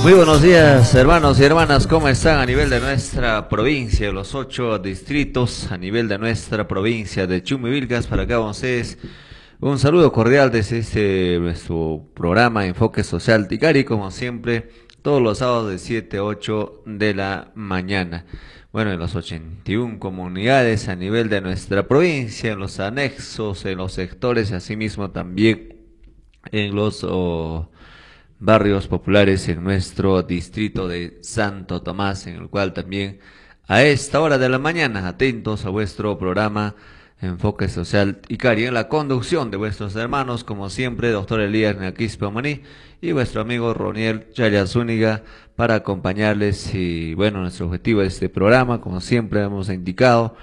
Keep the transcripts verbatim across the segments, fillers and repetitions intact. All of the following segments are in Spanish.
Muy buenos días, hermanos y hermanas, ¿cómo están a nivel de nuestra provincia, los ocho distritos, a nivel de nuestra provincia de Chumbivilcas? Para acá, ustedes, un saludo cordial desde este nuestro programa Enfoque Social Ticari, como siempre, todos los sábados de siete a ocho de la mañana. Bueno, en los ochenta y una comunidades a nivel de nuestra provincia, en los anexos, en los sectores, asimismo también en los oh, barrios populares en nuestro distrito de Santo Tomás, en el cual también a esta hora de la mañana, atentos a vuestro programa Enfoque Social Ticari, en la conducción de vuestros hermanos, como siempre, doctor Elías Naquispe Omaní y vuestro amigo Roniel Chaya Zúñiga, para acompañarles. Y bueno, nuestro objetivo de este programa, como siempre hemos indicado,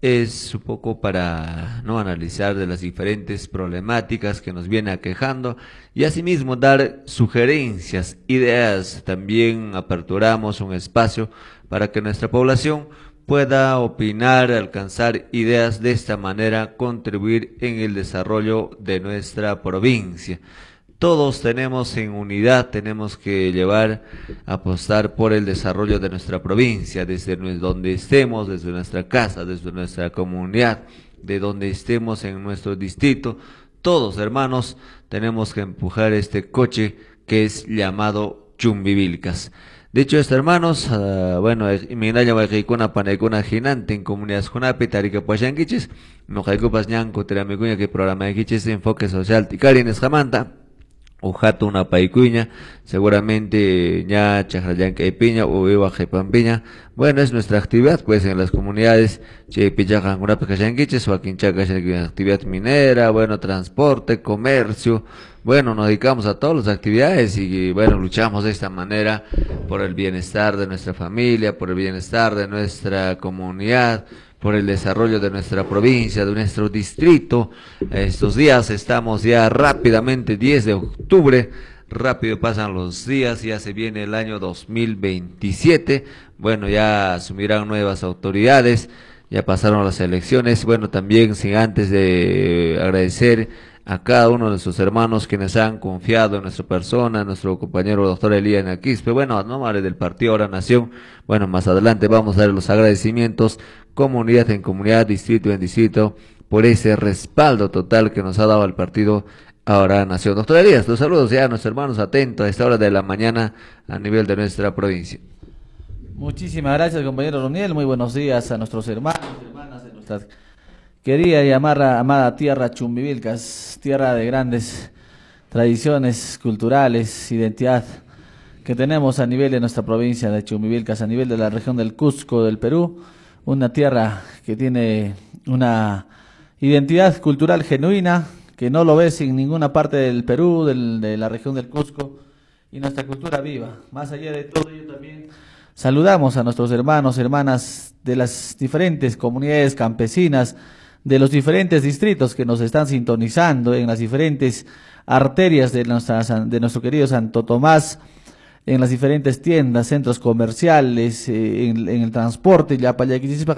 es un poco para no analizar de las diferentes problemáticas que nos viene aquejando y asimismo dar sugerencias, ideas. También aperturamos un espacio para que nuestra población pueda opinar, alcanzar ideas, de esta manera contribuir en el desarrollo de nuestra provincia. Todos tenemos en unidad, tenemos que llevar, apostar por el desarrollo de nuestra provincia, desde donde estemos, desde nuestra casa, desde nuestra comunidad, de donde estemos en nuestro distrito. Todos, hermanos, tenemos que empujar este coche que es llamado Chumbivilcas. Dicho esto, hermanos, uh, bueno, minaya waikuna panekuna ginante en comunidades junapi tarika puashanquiches, no jaikupas ñanco teramikuña que programa de quiches Enfoque Social Ticari en Escamanta. Ujato una paikuña, seguramente ña chajayanca y piña o iba pampiña. Bueno, es nuestra actividad pues en las comunidades che pichajan una pecachanquiches o aquinchaca actividad minera, bueno, transporte, comercio. Bueno, nos dedicamos a todas las actividades y bueno, luchamos de esta manera por el bienestar de nuestra familia, por el bienestar de nuestra comunidad, por el desarrollo de nuestra provincia, de nuestro distrito. Estos días estamos ya rápidamente, diez de octubre, rápido pasan los días, ya se viene el año dos mil veintisiete, bueno, ya asumirán nuevas autoridades, ya pasaron las elecciones. Bueno, también sin antes de agradecer a cada uno de sus hermanos quienes han confiado en nuestra persona, nuestro compañero doctor Elías Naquispe, bueno, a nombre del partido Ahora Nación. Bueno, más adelante vamos a dar los agradecimientos, comunidad en comunidad, distrito en distrito, por ese respaldo total que nos ha dado el partido Ahora Nación. Doctor Elías, los saludos ya a nuestros hermanos atentos a esta hora de la mañana a nivel de nuestra provincia. Muchísimas gracias, compañero Roniel. Muy buenos días a nuestros hermanos y hermanas de nuestra querida y amada, amada tierra Chumbivilcas, tierra de grandes tradiciones culturales, identidad que tenemos a nivel de nuestra provincia de Chumbivilcas, a nivel de la región del Cusco del Perú, una tierra que tiene una identidad cultural genuina, que no lo ves en ninguna parte del Perú, del, de la región del Cusco, y nuestra cultura viva. Más allá de todo ello, también saludamos a nuestros hermanos, hermanas de las diferentes comunidades campesinas, de los diferentes distritos que nos están sintonizando en las diferentes arterias de, nuestra, de nuestro querido Santo Tomás, en las diferentes tiendas, centros comerciales, eh, en, en el transporte, ya para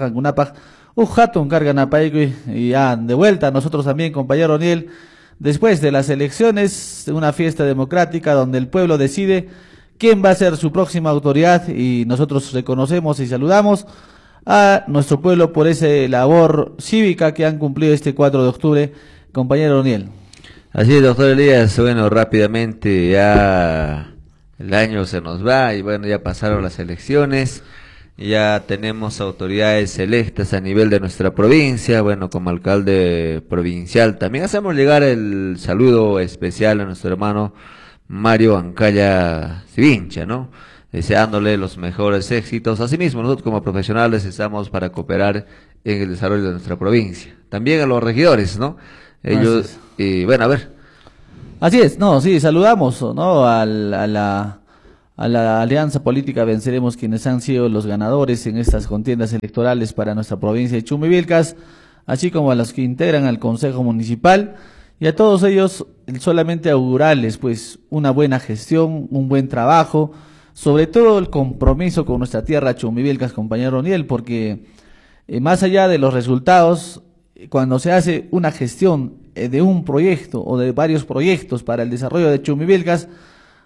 un cargan y ya de vuelta nosotros también, compañero Oniel, después de las elecciones, una fiesta democrática donde el pueblo decide quién va a ser su próxima autoridad, y nosotros reconocemos y saludamos a nuestro pueblo por esa labor cívica que han cumplido este cuatro de octubre, compañero Oniel. Así es, doctor Elías. Bueno, rápidamente ya el año se nos va y bueno, ya pasaron las elecciones, ya tenemos autoridades electas a nivel de nuestra provincia. Bueno, como alcalde provincial también hacemos llegar el saludo especial a nuestro hermano Mario Ancaya Civincha, ¿no? Deseándole los mejores éxitos. Asimismo, nosotros como profesionales estamos para cooperar en el desarrollo de nuestra provincia. También a los regidores, ¿no? Ellos, y bueno, a ver. Así es, no, sí, saludamos, ¿no? Al, a la, a la alianza política Venceremos, quienes han sido los ganadores en estas contiendas electorales para nuestra provincia de Chumbivilcas, así como a los que integran al Consejo Municipal, y a todos ellos solamente augurarles, pues, una buena gestión, un buen trabajo, sobre todo el compromiso con nuestra tierra Chumbivilcas, compañero Oniel, porque eh, más allá de los resultados, cuando se hace una gestión eh, de un proyecto o de varios proyectos para el desarrollo de Chumbivilcas,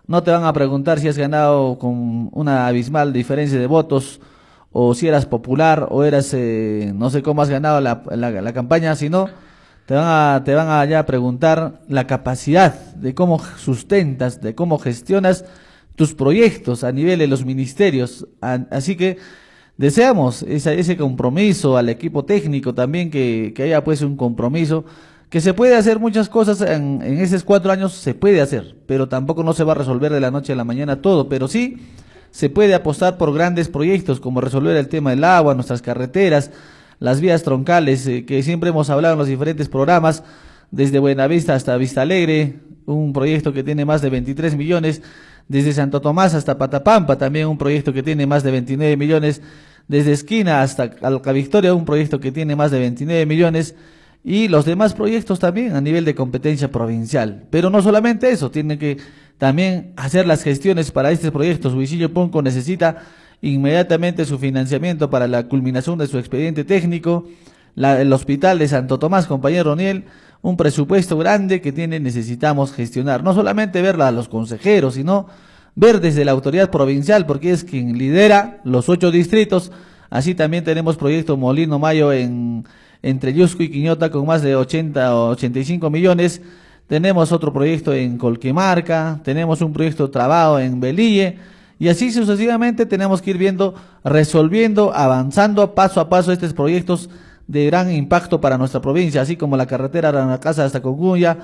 no te van a preguntar si has ganado con una abismal diferencia de votos, o si eras popular, o eras, eh, no sé cómo has ganado la, la, la campaña, sino te van a, te van a ya preguntar la capacidad de cómo sustentas, de cómo gestionas tus proyectos a nivel de los ministerios. A, así que deseamos esa, ese compromiso al equipo técnico también, que, que haya pues un compromiso, que se puede hacer muchas cosas en, en esos cuatro años, se puede hacer, pero tampoco no se va a resolver de la noche a la mañana todo, pero sí se puede apostar por grandes proyectos como resolver el tema del agua, nuestras carreteras, las vías troncales, eh, que siempre hemos hablado en los diferentes programas, desde Buenavista hasta Vista Alegre, un proyecto que tiene más de veintitrés millones, desde Santo Tomás hasta Patapampa, también un proyecto que tiene más de veintinueve millones, desde Esquina hasta Alca Victoria, un proyecto que tiene más de veintinueve millones, y los demás proyectos también a nivel de competencia provincial. Pero no solamente eso, tiene que también hacer las gestiones para estos proyectos. Huicillo Punco necesita inmediatamente su financiamiento para la culminación de su expediente técnico. La, el hospital de Santo Tomás, compañero Oniel, un presupuesto grande que tiene, necesitamos gestionar. No solamente verla a los consejeros, sino ver desde la autoridad provincial, porque es quien lidera los ocho distritos. Así también tenemos proyecto Molino Mayo en entre Yusco y Quiñota con más de ochenta o ochenta y cinco millones. Tenemos otro proyecto en Colquemarca, tenemos un proyecto trabado en Belille, y así sucesivamente tenemos que ir viendo, resolviendo, avanzando paso a paso estos proyectos de gran impacto para nuestra provincia, así como la carretera Aranacasa hasta Conguya,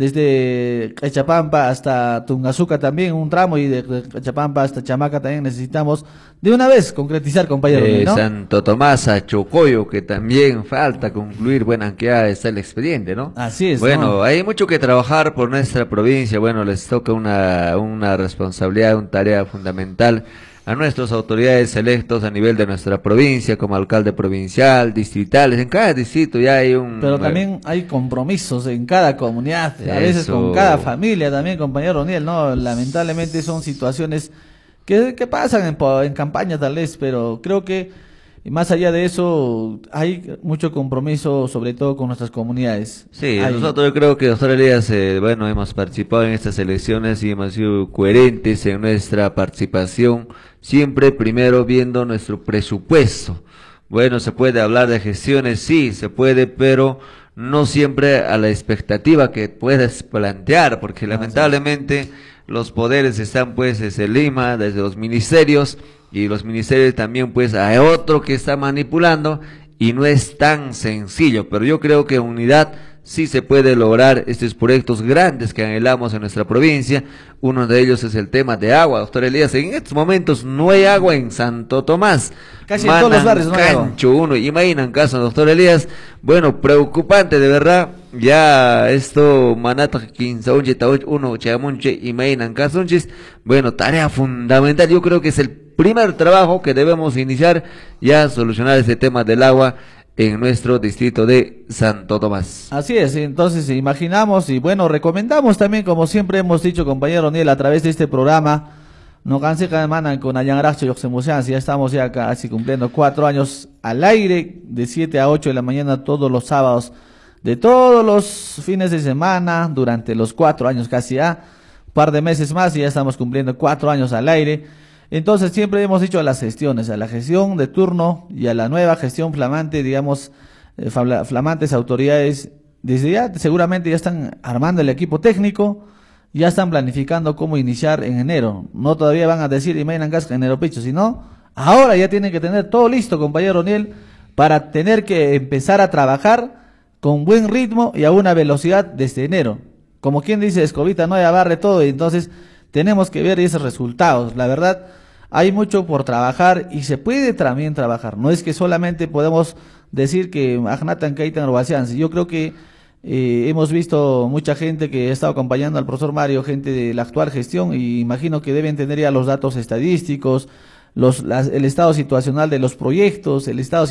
desde Cachapampa hasta Tungazuca también un tramo, y de Cachapampa hasta Chamaca también necesitamos de una vez concretizar, compañero. Eh, ¿no? Santo Tomás a Chocoyo, que también falta concluir, bueno, aunque ya está el expediente, ¿no? Así es. Bueno, ¿no? hay mucho que trabajar por nuestra provincia, bueno, les toca una, una responsabilidad, una tarea fundamental a nuestras autoridades electos a nivel de nuestra provincia, como alcalde provincial, distritales, en cada distrito ya hay un... Pero también hay compromisos en cada comunidad, a veces Eso. con cada familia también, compañero Oniel, ¿no? Lamentablemente son situaciones que, que pasan en, en campaña tal vez, pero creo que más allá de eso hay mucho compromiso, sobre todo con nuestras comunidades. Sí, hay... nosotros yo creo que doctor Elías, eh, bueno, hemos participado en estas elecciones y hemos sido coherentes en nuestra participación, siempre primero viendo nuestro presupuesto. Bueno, se puede hablar de gestiones, sí, se puede, pero no siempre a la expectativa que puedes plantear, porque lamentablemente los poderes están pues desde Lima, desde los ministerios, y los ministerios también pues hay otro que está manipulando, y no es tan sencillo, pero yo creo que unidad sí se puede lograr estos proyectos grandes que anhelamos en nuestra provincia. Uno de ellos es el tema de agua, doctor Elías. En estos momentos no hay agua en Santo Tomás. Casi en todos los barrios no hay agua. Cancho uno, imaginan caso, doctor Elías. Bueno, preocupante de verdad. Ya esto, manata quince, uno, chamunche, imaginan caso. Bueno, tarea fundamental. Yo creo que es el primer trabajo que debemos iniciar, ya solucionar este tema del agua en nuestro distrito de Santo Tomás. Así es, entonces imaginamos y bueno, recomendamos también, como siempre hemos dicho, compañero Oniel, a través de este programa, no canse cada semana con Ayangaracho y Oxemuseans, ya estamos ya casi cumpliendo cuatro años al aire, de siete a ocho de la mañana todos los sábados, de todos los fines de semana, durante los cuatro años casi ya, un par de meses más y ya estamos cumpliendo cuatro años al aire. Entonces siempre hemos dicho a las gestiones, a la gestión de turno y a la nueva gestión flamante, digamos, eh, flamantes autoridades, desde ya seguramente ya están armando el equipo técnico, ya están planificando cómo iniciar en enero. No todavía van a decir, imaginan gas en enero picho, sino ahora ya tienen que tener todo listo, compañero Oniel, para tener que empezar a trabajar con buen ritmo y a una velocidad desde enero. Como quien dice, escobita no ya barre todo, y entonces tenemos que ver esos resultados. La verdad, hay mucho por trabajar y se puede también trabajar. No es que solamente podemos decir que Agnatan Kaitan Robacians. Yo creo que eh, hemos visto mucha gente que ha estado acompañando al profesor Mario, gente de la actual gestión, y imagino que deben tener ya los datos estadísticos, los, las, el estado situacional de los proyectos, el estado